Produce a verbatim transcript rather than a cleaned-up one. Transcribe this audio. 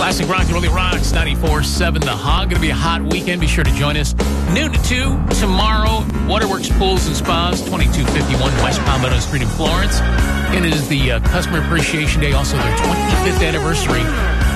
Classic rock and really rocks. ninety-four seven The Hog. Going to be a hot weekend. Be sure to join us noon to two tomorrow. Waterworks Pools and Spas, twenty-two fifty-one West Palmetto Street in Florence. And it is the uh, Customer Appreciation Day, also their twenty-fifth anniversary.